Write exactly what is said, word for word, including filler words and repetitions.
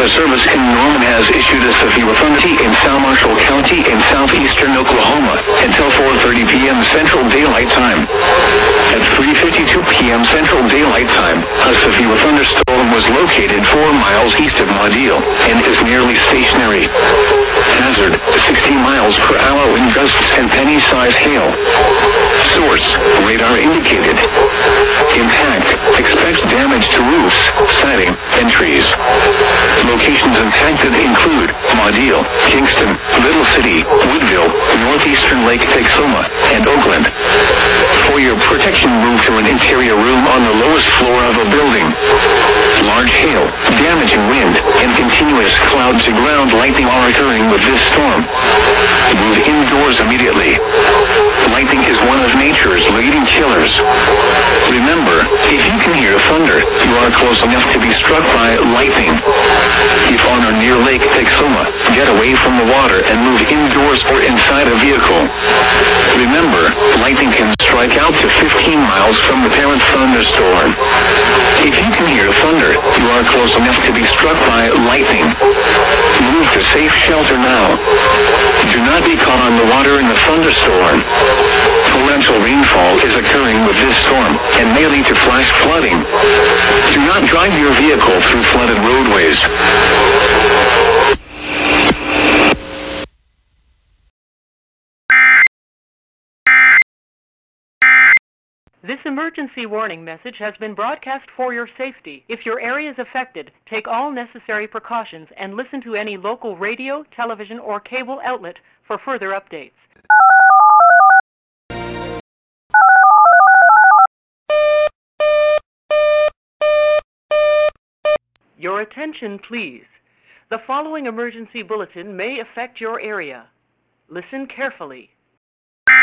Weather Service in Norman has issued a severe thunder in South Marshall County in southeastern Oklahoma until four thirty p m Central Daylight Time. At three fifty-two p m Central Daylight Time, a severe thunderstorm was located four miles east of Mobile and is nearly stationary. Hazard, sixty miles per hour wind gusts and penny-sized hail. Source, radar indicated. Impact, expects damage to roofs, siding, and trees. Locations impacted include Mobile, Kingston, Little City, Woodville, northeastern Lake Texoma, and Oakland. For your protection, move to an interior room on the lowest floor of a building. Large hail, damaging wind, and continuous cloud-to-ground lightning are occurring with this storm. Move indoors immediately. Lightning is one of nature's leading killers. Remember, if you can hear thunder, you are close enough to be struck by lightning. If on or near Lake Texoma, get away from the water and move indoors or inside a vehicle. Remember, lightning can strike out to fifteen miles from the parent thunderstorm. If you can hear thunder, you are close enough to be struck by lightning. Move to safe shelter now. Do not be caught on the water in the thunderstorm. Torrential rainfall is occurring with this storm and may lead to flash flooding. Do not drive your vehicle through flooded roadways. This emergency warning message has been broadcast for your safety. If your area is affected, take all necessary precautions and listen to any local radio, television, or cable outlet for further updates. Your attention, please. The following emergency bulletin may affect your area. Listen carefully.